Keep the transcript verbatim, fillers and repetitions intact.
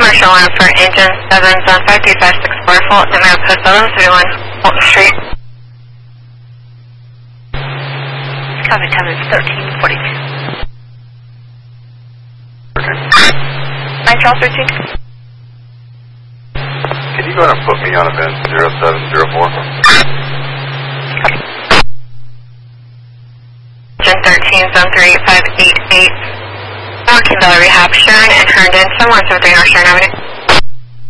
Marshall one for engine seven, zone five three five six four, full at Mail Post eleven thirty-one, Fulton Street. Copy, time is thirteen forty-two. nine Charles thirteen. Can you go ahead and put me on event zero seven zero four? Copy. Engine thirteen, zone three eight five eight eight. Joaquin Valley Rehab, Sharon and Herndon, seven one seven three North Sharon Avenue.